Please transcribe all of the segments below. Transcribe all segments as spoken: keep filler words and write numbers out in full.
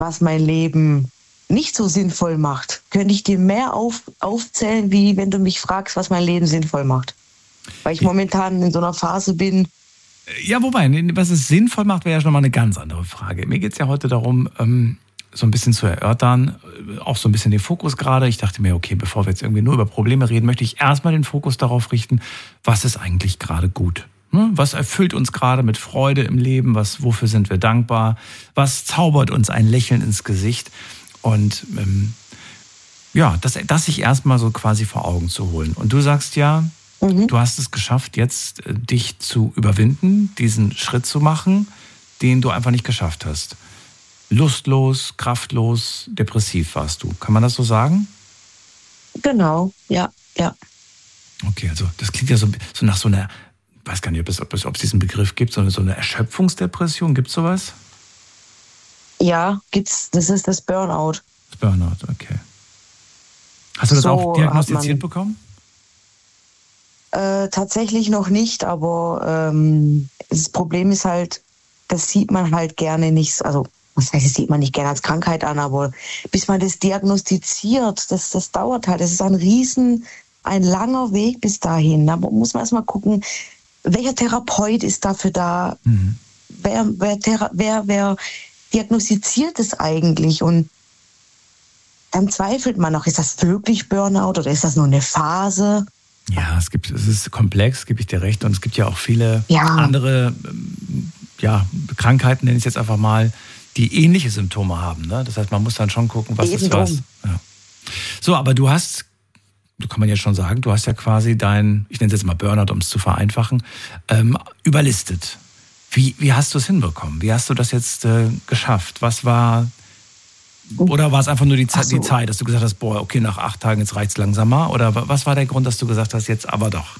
was mein Leben nicht so sinnvoll macht, könnte ich dir mehr auf, aufzählen, wie wenn du mich fragst, was mein Leben sinnvoll macht. Weil ich momentan in so einer Phase bin. Ja, wobei, was es sinnvoll macht, wäre ja schon mal eine ganz andere Frage. Mir geht es ja heute darum, ähm, so ein bisschen zu erörtern, auch so ein bisschen den Fokus gerade. Ich dachte mir, okay, bevor wir jetzt irgendwie nur über Probleme reden, möchte ich erstmal den Fokus darauf richten, was ist eigentlich gerade gut? Was erfüllt uns gerade mit Freude im Leben? Was, wofür sind wir dankbar? Was zaubert uns ein Lächeln ins Gesicht? Und ähm, ja, das, das sich erstmal so quasi vor Augen zu holen. Und du sagst ja, mhm. du hast es geschafft, jetzt äh, dich zu überwinden, diesen Schritt zu machen, den du einfach nicht geschafft hast. Lustlos, kraftlos, depressiv warst du. Kann man das so sagen? Genau, ja, ja. Okay, also das klingt ja so, so nach so einer, ich weiß gar nicht, ob es, ob es, ob es diesen Begriff gibt, sondern so eine Erschöpfungsdepression. Gibt es sowas? Ja, gibt's. Das ist das Burnout. Das Burnout, okay. Hast du das so auch diagnostiziert bekommen? Äh, tatsächlich noch nicht, aber ähm, das Problem ist halt, das sieht man halt gerne nicht, also was heißt, das sieht man nicht gerne als Krankheit an, aber bis man das diagnostiziert, das, das dauert halt. Das ist ein riesen, ein langer Weg bis dahin. Da muss man erstmal gucken, welcher Therapeut ist dafür da? Mhm. Wer, wer, Thera- wer, wer diagnostiziert es eigentlich? Und dann zweifelt man noch, ist das wirklich Burnout oder ist das nur eine Phase? Ja, es gibt, es ist komplex, gebe ich dir recht. Und es gibt ja auch viele ja. andere ja, Krankheiten, nenne ich es jetzt einfach mal, die ähnliche Symptome haben. Ne? Das heißt, man muss dann schon gucken, was Eben ist was. Ja. So, aber du hast, du kann man jetzt schon sagen, du hast ja quasi dein, ich nenne es jetzt mal Burnout, um es zu vereinfachen, ähm, überlistet. Wie, wie hast du es hinbekommen? Wie hast du das jetzt äh, geschafft? Was war, oder war es einfach nur die, Ze- so. die Zeit, dass du gesagt hast, boah, okay, nach acht Tagen, jetzt reicht's langsamer? Oder was war der Grund, dass du gesagt hast, jetzt aber doch?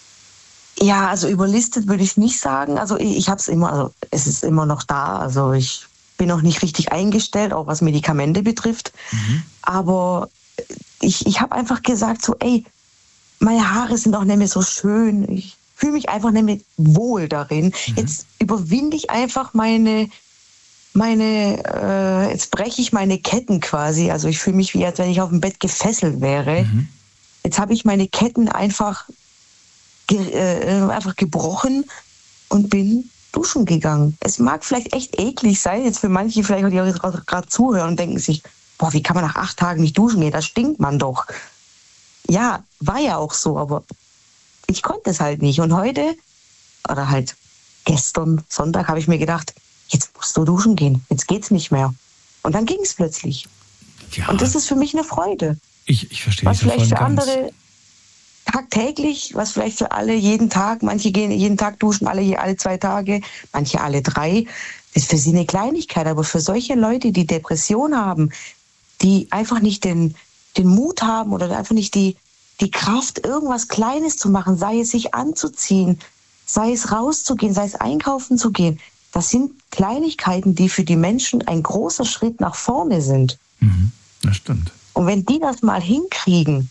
Ja, also überlistet würde ich nicht sagen. Also ich, ich habe es immer, also es ist immer noch da. Also ich bin noch nicht richtig eingestellt, auch was Medikamente betrifft. Mhm. Aber ich, ich habe einfach gesagt so, ey, meine Haare sind auch nicht mehr so schön. Ich fühle mich einfach nicht mehr wohl darin. Mhm. Jetzt überwinde ich einfach meine, meine, äh, jetzt breche ich meine Ketten quasi. Also ich fühle mich wie, als wenn ich auf dem Bett gefesselt wäre. Mhm. Jetzt habe ich meine Ketten einfach, ge- äh, einfach gebrochen und bin duschen gegangen. Es mag vielleicht echt eklig sein, jetzt für manche vielleicht, die auch gerade zuhören und denken sich, boah, wie kann man nach acht Tagen nicht duschen gehen? Da stinkt man doch. Ja, war ja auch so, aber ich konnte es halt nicht. Und heute, oder halt gestern, Sonntag, habe ich mir gedacht, jetzt musst du duschen gehen. Jetzt geht's nicht mehr. Und dann ging es plötzlich. Ja. Und das ist für mich eine Freude. Ich, ich verstehe was vielleicht für ganz. andere tagtäglich, was vielleicht für alle jeden Tag, manche gehen jeden Tag duschen, alle alle zwei Tage, manche alle drei. Das ist für sie eine Kleinigkeit, aber für solche Leute, die Depression haben, die einfach nicht den, den Mut haben oder einfach nicht die, die Kraft, irgendwas Kleines zu machen, sei es sich anzuziehen, sei es rauszugehen, sei es einkaufen zu gehen, das sind Kleinigkeiten, die für die Menschen ein großer Schritt nach vorne sind. Mhm, das stimmt. Und wenn die das mal hinkriegen,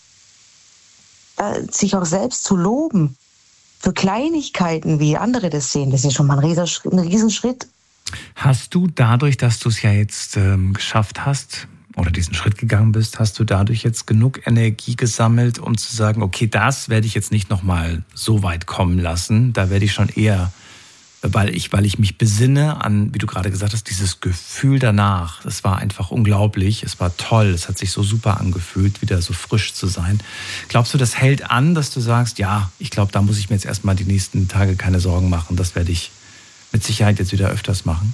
sich auch selbst zu loben für Kleinigkeiten, wie andere das sehen, das ist ja schon mal ein Riesenschritt. Ein Riesenschritt. Hast du dadurch, dass du es ja jetzt ähm, geschafft hast oder diesen Schritt gegangen bist, hast du dadurch jetzt genug Energie gesammelt, um zu sagen, okay, das werde ich jetzt nicht nochmal so weit kommen lassen, da werde ich schon eher, weil ich, weil ich mich besinne an, wie du gerade gesagt hast, dieses Gefühl danach. Das war einfach unglaublich, es war toll, es hat sich so super angefühlt, wieder so frisch zu sein. Glaubst du, das hält an, dass du sagst, ja, ich glaube, da muss ich mir jetzt erstmal die nächsten Tage keine Sorgen machen, das werde ich mit Sicherheit jetzt wieder öfters machen?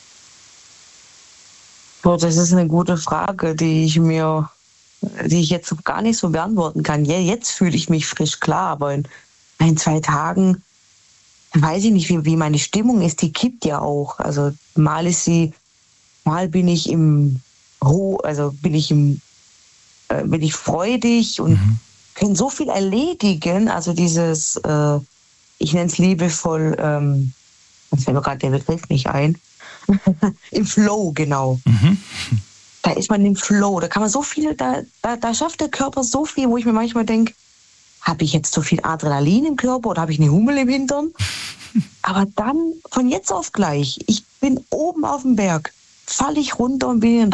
Boah, das ist eine gute Frage, die ich mir, die ich jetzt gar nicht so beantworten kann. Ja, jetzt fühle ich mich frisch, klar, aber in ein, zwei Tagen weiß ich nicht, wie, wie meine Stimmung ist, die kippt ja auch. Also mal ist sie, mal bin ich im Ho, also bin ich im, äh, bin ich freudig und mhm. kann so viel erledigen. Also dieses, äh, ich nenne es liebevoll, ähm, jetzt fällt mir gerade der Begriff nicht ein, im Flow, genau. Mhm. Da ist man im Flow, da kann man so viel, da, da, da schafft der Körper so viel, wo ich mir manchmal denke, habe ich jetzt so viel Adrenalin im Körper oder habe ich eine Hummel im Hintern? Aber dann, von jetzt auf gleich, ich bin oben auf dem Berg. falle ich runter und bin in